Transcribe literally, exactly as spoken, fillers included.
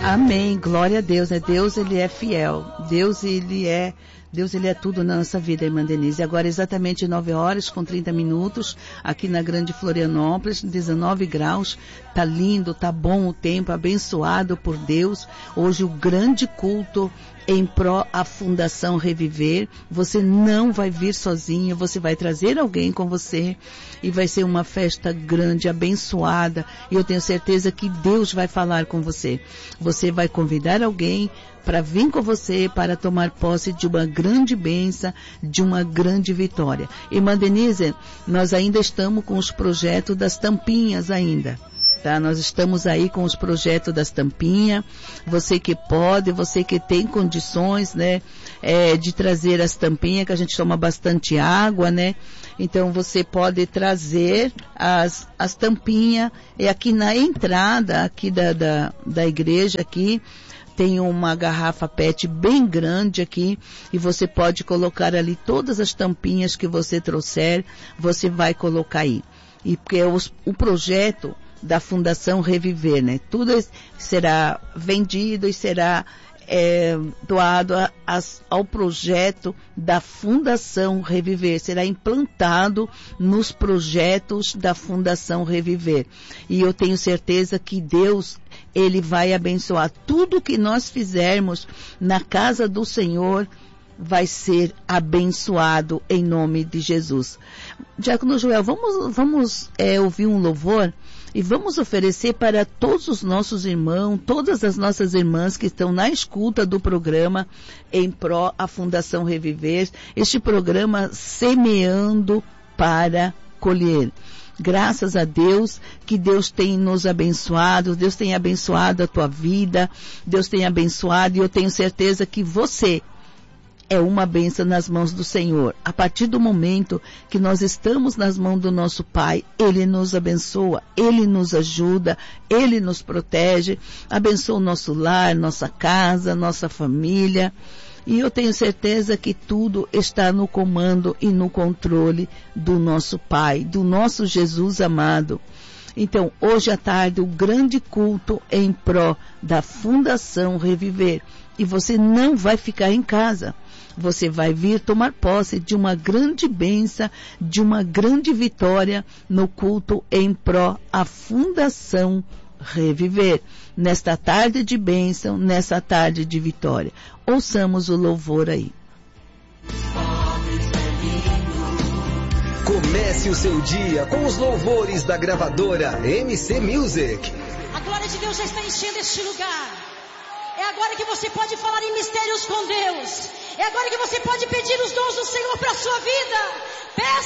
Amém, glória a Deus, né? Deus, Ele é fiel, Deus, Ele é, Deus, Ele é tudo na nossa vida, irmã Denise. Agora exatamente nove horas com trinta minutos, aqui na Grande Florianópolis, dezenove graus, tá lindo, tá bom o tempo, abençoado por Deus. Hoje o grande culto em pró a Fundação Reviver. Você não vai vir sozinho, você vai trazer alguém com você e vai ser uma festa grande, abençoada, e eu tenho certeza que Deus vai falar com você. Você vai convidar alguém para vir com você, para tomar posse de uma grande bênção, de uma grande vitória. Irmã Denise, nós ainda estamos com os projetos das tampinhas ainda. Tá? Nós estamos aí com os projetos das tampinhas. Você que pode, você que tem condições, né, é, de trazer as tampinhas, que a gente toma bastante água, né? Então você pode trazer as, as tampinhas. E aqui na entrada, aqui da, da, da igreja aqui, tem uma garrafa pet bem grande aqui, e você pode colocar ali todas as tampinhas que você trouxer, você vai colocar aí. E porque os, o projeto da Fundação Reviver, né? Tudo será vendido e será é, doado a, a, ao projeto da Fundação Reviver, será implantado nos projetos da Fundação Reviver. E eu tenho certeza que Deus, Ele vai abençoar tudo que nós fizermos na casa do Senhor, vai ser abençoado em nome de Jesus. Diácono Joel, vamos, vamos é, ouvir um louvor e vamos oferecer para todos os nossos irmãos, todas as nossas irmãs que estão na escuta do programa em pró a Fundação Reviver, este programa Semeando para Colher. Graças a Deus, que Deus tem nos abençoado, Deus tem abençoado a tua vida, Deus tem abençoado, e eu tenho certeza que você é uma bênção nas mãos do Senhor. A partir do momento que nós estamos nas mãos do nosso Pai, Ele nos abençoa, Ele nos ajuda, Ele nos protege, abençoa o nosso lar, nossa casa, nossa família. E eu tenho certeza que tudo está no comando e no controle do nosso Pai, do nosso Jesus amado. Então, hoje à tarde, o grande culto em pró da Fundação Reviver. E você não vai ficar em casa. Você vai vir tomar posse de uma grande bênção, de uma grande vitória no culto em pró a Fundação Reviver. Nesta tarde de bênção, nessa tarde de vitória. Ouçamos o louvor aí. Comece o seu dia com os louvores da gravadora M C Music. A glória de Deus já está enchendo este lugar. É agora que você pode falar em mistérios com Deus. É agora que você pode pedir os dons do Senhor para a sua vida. Peça.